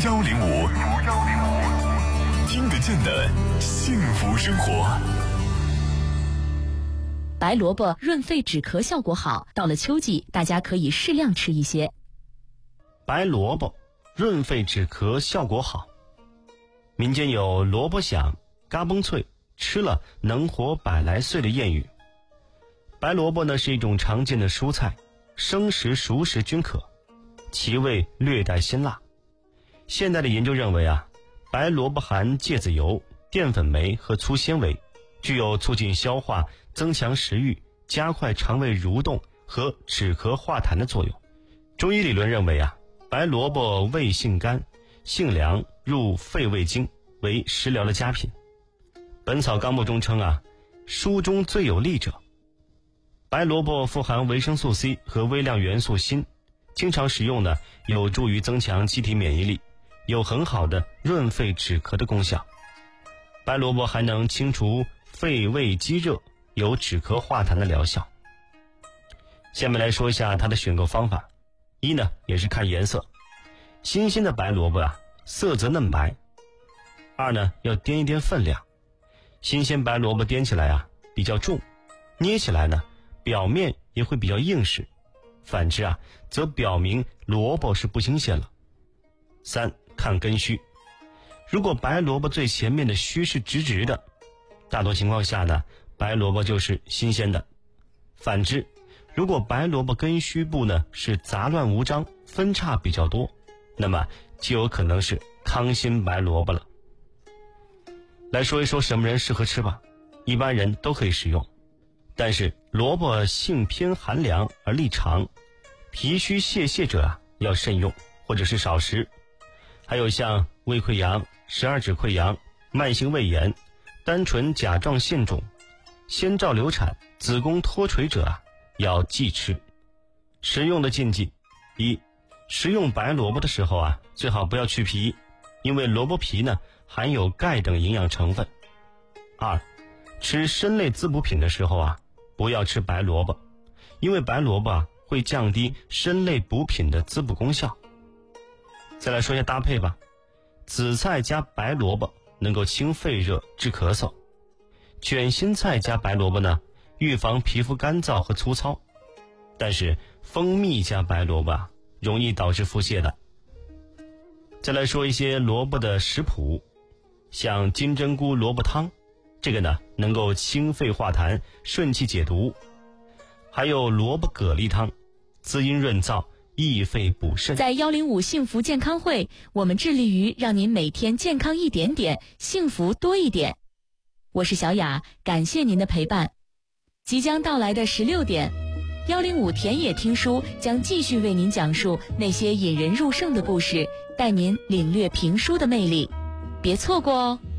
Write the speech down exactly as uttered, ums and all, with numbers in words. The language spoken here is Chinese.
幺零五，听得见的幸福生活。 白萝卜润肺止咳效果好，到了秋季，大家可以适量吃一些。 白萝卜润肺止咳效果好。民间有萝卜响，嘎嘣脆，吃了能活百来岁的谚语。白萝卜呢是一种常见的蔬菜，生食熟食均可，其味略带辛辣。现代的研究认为啊，白萝卜含芥子油、淀粉酶和粗纤维，具有促进消化、增强食欲、加快肠胃蠕动和止咳化痰的作用。中医理论认为啊，白萝卜味性甘，性凉，入肺胃经，为食疗的佳品。本草纲目中称啊，书中最有力者。白萝卜富含维生素 C 和微量元素锌，经常食用呢，有助于增强机体免疫力，有很好的润肺止咳的功效。白萝卜还能清除肺胃积热，有止咳化痰的疗效。下面来说一下它的选购方法。一呢，也是看颜色，新鲜的白萝卜啊，色泽嫩白。二呢，要掂一掂分量，新鲜白萝卜掂起来啊比较重，捏起来呢表面也会比较硬实，反之啊则表明萝卜是不新鲜了。三，看根须，如果白萝卜最前面的须是直直的，大多情况下呢白萝卜就是新鲜的。反之，如果白萝卜根须部呢是杂乱无章，分叉比较多，那么就有可能是糠新白萝卜了。来说一说什么人适合吃吧，一般人都可以食用，但是萝卜性偏寒凉而力长，脾虚泄泻者啊要慎用，或者是少食。还有像胃溃疡、十二指溃疡、慢性胃炎、单纯甲状腺肿、先兆流产、子宫脱垂者啊要忌吃。食用的禁忌：一，食用白萝卜的时候啊，最好不要去皮，因为萝卜皮呢含有钙等营养成分。二，吃参类滋补品的时候啊，不要吃白萝卜，因为白萝卜啊会降低参类补品的滋补功效。再来说一下搭配吧，紫菜加白萝卜能够清肺热治咳嗽，卷心菜加白萝卜呢预防皮肤干燥和粗糙，但是蜂蜜加白萝卜啊容易导致腹泻的。再来说一些萝卜的食谱，像金针菇萝卜汤，这个呢能够清肺化痰、顺气解毒。还有萝卜蛤蜊汤，滋阴润燥、益肺补肾。 在幺零五幸福健康会，我们致力于让您每天健康一点点，幸福多一点。我是小雅，感谢您的陪伴。即将到来的十六点，幺零五田野听书将继续为您讲述那些引人入胜的故事，带您领略评书的魅力，别错过哦。